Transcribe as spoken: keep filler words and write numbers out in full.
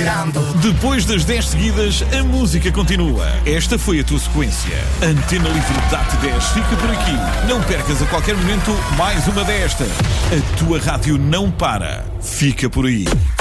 esperando. Depois das dez seguidas, a música continua. Esta foi a tua sequência. Antena Livre dá-te dez, fica por aqui. Não percas a qualquer momento mais uma desta. A tua rádio não para. Fica por aí.